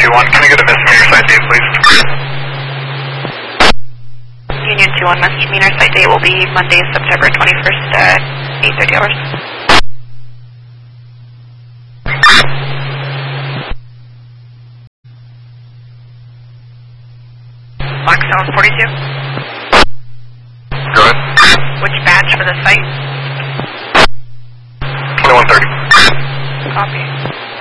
21, can I get a misdemeanor site date, please? Union 21 misdemeanor site date will be Monday, September 21st at 8:30 hours. Blackstone 42. Go ahead. Which badge for the site? 2130. Copy.